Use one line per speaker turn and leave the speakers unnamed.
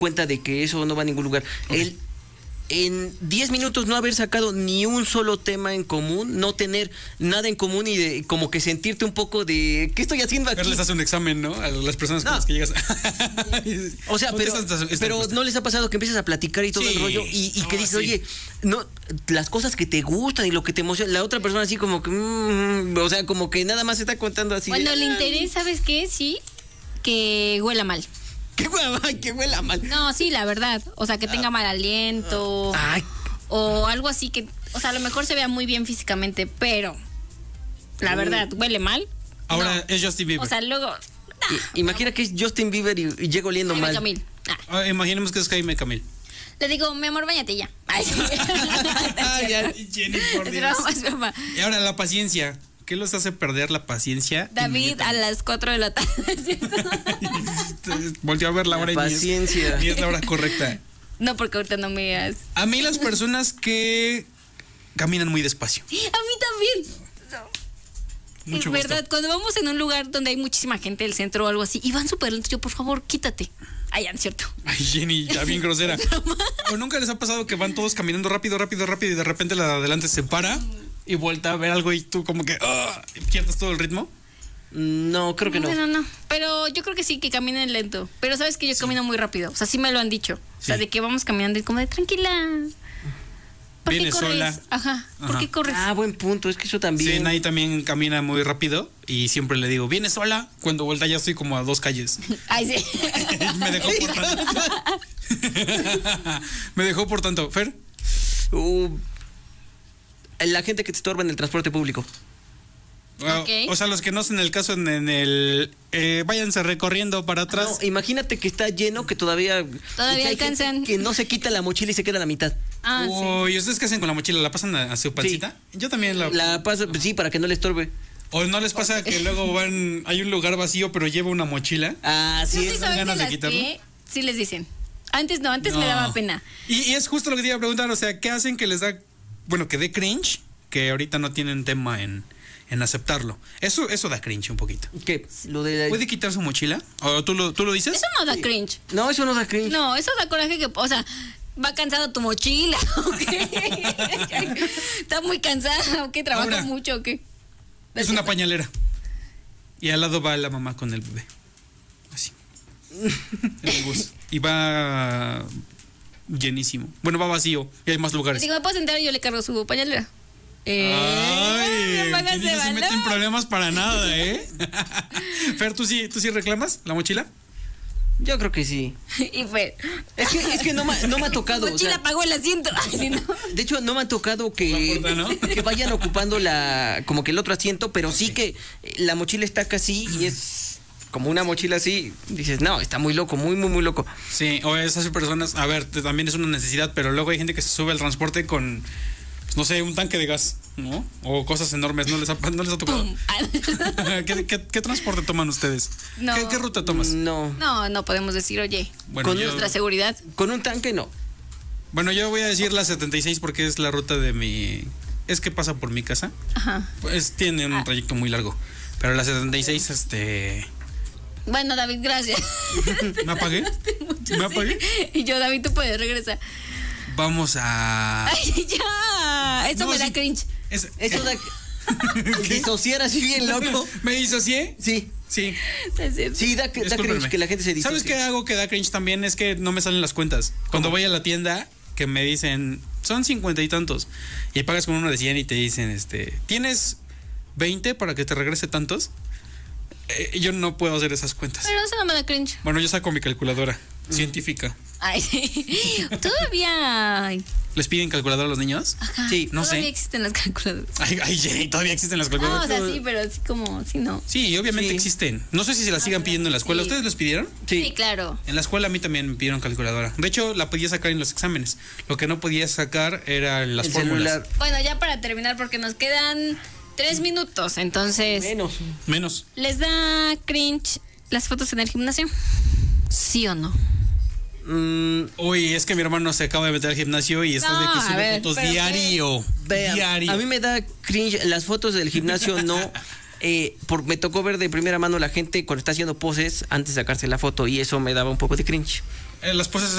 cuenta de que eso no va a ningún lugar. Okay. En 10 minutos no haber sacado ni un solo tema en común, no tener nada en común y de como que sentirte un poco de ¿qué estoy haciendo aquí?
Les hace un examen, ¿no? A las personas con las que llegas.
O sea, pero no les ha pasado que empiezas a platicar y todo el rollo y que dices, oye, no, las cosas que te gustan y lo que te emociona, la otra persona así como que, o sea, como que nada más se está contando así.
Cuando le interesa, ¿sabes qué? Sí, que huela mal.
Que huela mal.
No, sí, la verdad. O sea, que tenga mal aliento. O algo así que, o sea, a lo mejor se vea muy bien físicamente, pero la verdad, huele mal.
Ahora es Justin Bieber.
O sea, luego...
Imagina que es Justin Bieber y llega oliendo mal.
Camil.
Imaginemos que es Jaime Camil.
Le digo, mi amor, báñate ya. Ay, sí.
Jenny, por Dios. Y ahora la paciencia. ¿Qué los hace perder la paciencia?
David a las 4 de la tarde.
Volteó a ver la hora
paciencia.
Y es la hora correcta.
No, porque ahorita no me digas.
A mí las personas que caminan muy despacio.
A mí también.
Mucho
es verdad, cuando vamos en un lugar donde hay muchísima gente del centro o algo así y van súper lentos, yo, por favor, quítate. Ay, ya, ¿cierto?
Ay, Jenny, ya bien grosera. ¿O nunca les ha pasado que van todos caminando rápido y de repente la de adelante se para y vuelta a ver algo y tú como que pierdes todo el ritmo?
No, creo que no.
No. Pero yo creo que sí, que caminen lento. Pero sabes que yo camino muy rápido. O sea, sí me lo han dicho. O sea, de que vamos caminando y como de tranquila. ¿Por qué corres? Sola. Ajá. ¿Por qué corres?
Buen punto. Es que eso también.
Sí, Nay también camina muy rápido y siempre le digo, ¿vienes sola? Cuando vuelta ya estoy como a 2 calles.
Ay, sí.
Me dejó por tanto. Me dejó por tanto. ¿Fer?
La gente que te estorba en el transporte público.
Okay.
O sea, los que no hacen el caso en el váyanse recorriendo para atrás.
No, imagínate que está lleno, que todavía
alcanzan.
Que no se quita la mochila y se queda a la mitad.
¿Y ustedes qué hacen con la mochila? ¿La pasan a su pancita? Sí. Yo también
la paso, sí, para que no le estorbe.
¿O no les pasa que luego hay un lugar vacío pero lleva una mochila?
Sí,
es ganas de quitarlo. Sí les dicen. Antes no. Me daba pena.
Y es justo lo que te iba a preguntar, o sea, ¿qué hacen que les da, que dé cringe, que ahorita no tienen tema en aceptarlo? Eso da cringe un poquito.
¿Qué?
¿Puede quitar su mochila? ¿O tú lo dices?
Eso no da cringe.
No, eso no da cringe.
No, eso da coraje que, o sea, va cansado tu mochila, ¿o qué? Está muy cansada, ¿o qué? ¿Trabaja mucho o qué?
Es una pañalera. Y al lado va la mamá con el bebé. Así. El bus. Y va llenísimo. Bueno, va vacío y hay más lugares.
Digo, ¿me puedo sentar y yo le cargo su pañalera?
Ay, no se mete en problemas para nada, ¿eh? Fer, ¿tú sí reclamas la mochila?
Yo creo que sí.
Y Fer,
es que no me ha tocado.
La mochila pagó el asiento. Ay, no.
De hecho, no me ha tocado que vayan ocupando como que el otro asiento, pero sí que la mochila está casi y es como una mochila así. Dices, no, está muy loco, muy, muy, muy loco.
Sí, o esas personas, a ver, también es una necesidad, pero luego hay gente que se sube al transporte con, no sé, un tanque de gas, ¿no? O cosas enormes, ¿no les ha tocado? ¿Qué transporte toman ustedes?
No.
¿Qué ruta tomas?
No podemos decir, oye, con nuestra seguridad.
Con un tanque no.
Bueno, yo voy a decir la 76 porque es la ruta de es que pasa por mi casa.
Ajá.
Pues tiene un trayecto muy largo. Pero la 76,
Bueno, David, gracias.
¿Me apagué?
Y yo, David, tú puedes regresar.
Vamos a...
¡Ay, ya! Eso me da cringe.
Eso da... Disociar así bien loco.
¿Me disocié?
Sí.
Sí,
da cringe que la gente se disocie.
¿Sabes qué hago que da cringe también? Es que no me salen las cuentas. Cuando voy a la tienda, que me dicen, son 50 y tantos, y pagas con uno de 100 y te dicen, ¿tienes 20 para que te regrese tantos? Yo no puedo hacer esas cuentas.
Pero eso no me da cringe.
Bueno, yo saco mi calculadora científica.
Ay, todavía...
¿Les piden calculadora a los niños?
Ajá.
Sí, no sé.
Todavía existen las calculadoras.
Ay, Jenny, todavía existen las calculadoras.
No, o sea, sí, pero así como, sí, no.
Sí, obviamente existen. No sé si se las sigan pidiendo en la escuela. ¿Ustedes les pidieron?
Sí, claro.
En la escuela a mí también me pidieron calculadora. De hecho, la podía sacar en los exámenes. Lo que no podía sacar eran las fórmulas. Celular.
Bueno, ya para terminar, porque nos quedan 3 minutos, entonces...
Menos.
¿Les da cringe las fotos en el gimnasio? ¿Sí o no?
Uy, es que mi hermano se acaba de meter al gimnasio y está de que sube fotos diario.
A mí me da cringe las fotos del gimnasio, no. Me tocó ver de primera mano la gente cuando está haciendo poses antes de sacarse la foto y eso me daba un poco de cringe.
Las poses